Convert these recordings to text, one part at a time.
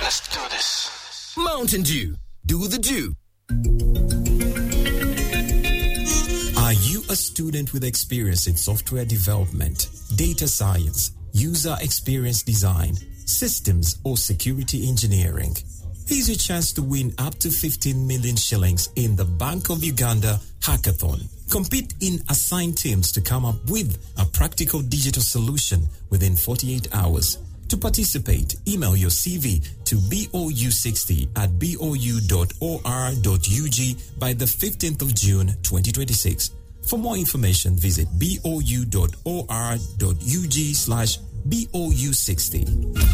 Let's do this. Mountain Dew. Do the Dew. Are you a student with experience in software development, data science, user experience design, systems, or security engineering? Here's your chance to win up to 15 million shillings in the Bank of Uganda Hackathon. Compete in assigned teams to come up with a practical digital solution within 48 hours. To participate, email your CV to bou60@bou.or.ug by the 15th of June 2026. For more information, visit bou.or.ug/bou60.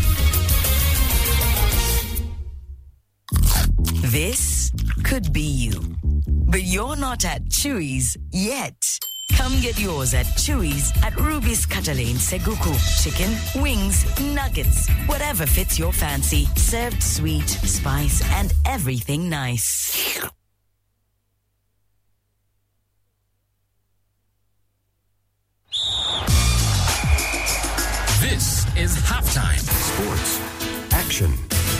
This could be you, but you're not at Chewy's yet. Come get yours at Chewy's at Ruby's Catalane Seguku. Chicken, wings, nuggets, whatever fits your fancy. Served sweet, spice, and everything nice. This is Halftime. Sports. Action.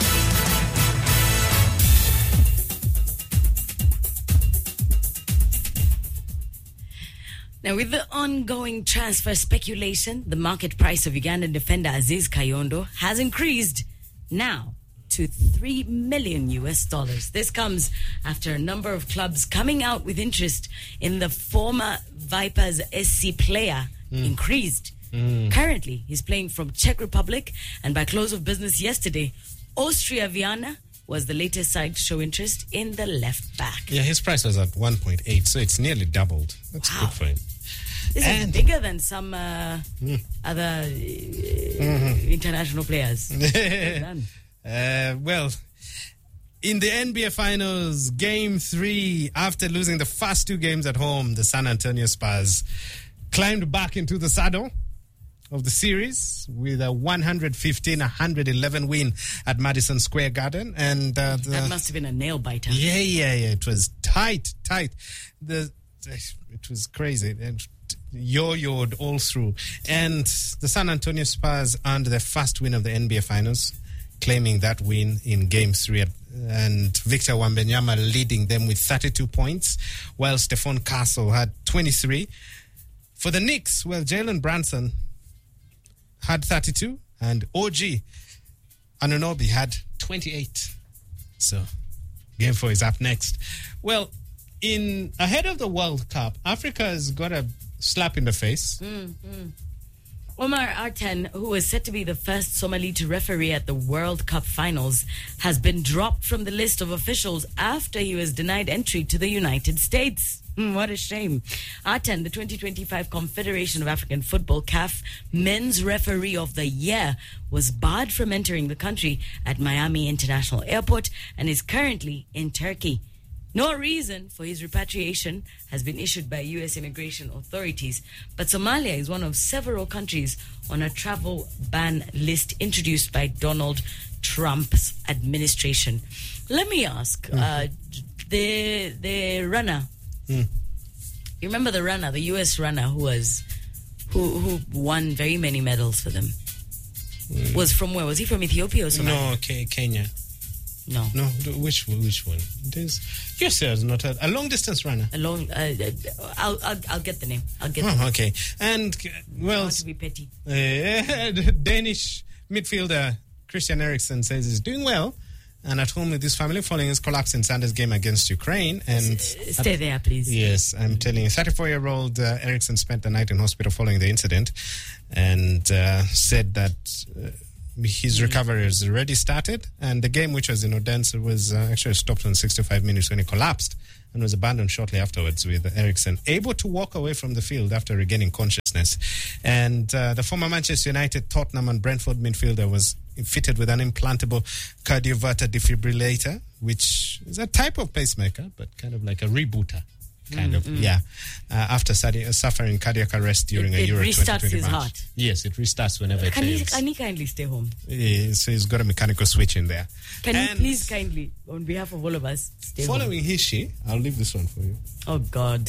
Now, with the ongoing transfer speculation, the market price of Ugandan defender Aziz Kayondo has increased now to $3 million. This comes after a number of clubs coming out with interest in the former Vipers SC player increased. Currently, he's playing from Czech Republic, and by close of business yesterday, Austria Vienna was the latest side to show interest in the left back. Yeah, his price was at 1.8, so it's nearly doubled. That's good for him. This is bigger than some other international players. Well, in the NBA Finals, Game 3, after losing the first two games at home, the San Antonio Spurs climbed back into the saddle of the series with a 115-111 win at Madison Square Garden. And that must have been a nail biter. Yeah. It was tight. It was crazy. And yo-yoed all through. And the San Antonio Spurs earned their first win of the NBA Finals, claiming that win in Game 3. And Victor Wembanyama leading them with 32 points, while Stephon Castle had 23. For the Knicks, well, Jalen Brunson had 32, and OG Anunoby had 28. So, Game 4 is up next. Well, ahead of the World Cup, Africa's got a slap in the face. Omar Artan, who was set to be the first Somali to referee at the World Cup finals, has been dropped from the list of officials after he was denied entry to the United States. What a shame. Artan, the 2025 Confederation of African Football, CAF, Men's Referee of the Year, was barred from entering the country at Miami International Airport and is currently in Turkey. No reason for his repatriation has been issued by U.S. immigration authorities, but Somalia is one of several countries on a travel ban list introduced by Donald Trump's administration. Let me ask, the runner, you remember the runner, the U.S. runner who won very many medals for them? Was from where? Was he from Ethiopia or Somalia? No, Kenya. No. Which one? Yes, there's not a long distance runner. I'll get the name. Okay. And well, I want to be petty. Danish midfielder Christian Eriksen says he's doing well and at home with his family following his collapse in Sunday's game against Ukraine. And stay there, please. Yes, I'm telling you, 34-year-old Eriksen spent the night in hospital following the incident, and said that his recovery has already started, and the game, which was in Odense, was actually stopped on 65 minutes when he collapsed and was abandoned shortly afterwards, with Eriksen able to walk away from the field after regaining consciousness. And the former Manchester United, Tottenham and Brentford midfielder was fitted with an implantable cardioverter defibrillator, which is a type of pacemaker, but kind of like a rebooter. After suffering cardiac arrest during a Euro 2020 match. It restarts his heart. Yes, it restarts whenever it fails. Can he kindly stay home? So he's got a mechanical switch in there. Can you please kindly, on behalf of all of us, stay home? Following Hishi, I'll leave this one for you. Oh, God.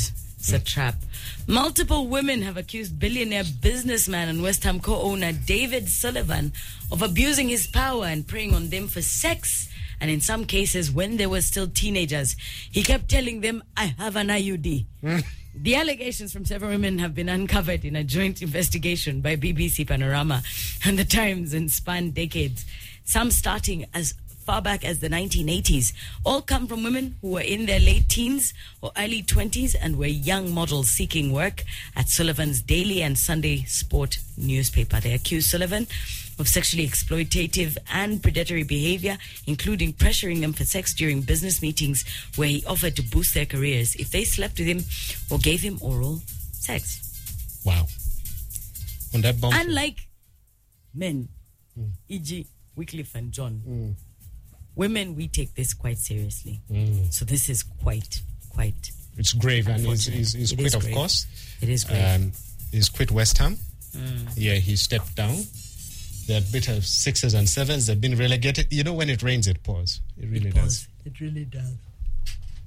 It's a trap. Multiple women have accused billionaire businessman and West Ham co-owner David Sullivan of abusing his power and preying on them for sex. And in some cases, when they were still teenagers, he kept telling them, "I have an IUD." The allegations from several women have been uncovered in a joint investigation by BBC Panorama and The Times and span decades, some starting as far back as the 1980s. All come from women who were in their late teens or early 20s and were young models seeking work at Sullivan's daily and Sunday sport newspaper. They accused Sullivan of sexually exploitative and predatory behavior, including pressuring them for sex during business meetings where he offered to boost their careers if they slept with him or gave him oral sex. Wow. On that bomb. Unlike men, e.g. Wycliffe and John, women, we take this quite seriously. So this is quite it's grave, and he's It quit, is of grave. course. It is grave. He's quit West Ham. Yeah, he stepped down. They're a bit of 6s and 7s. They've been relegated. You know, when it rains, it pours. It really does. It really does.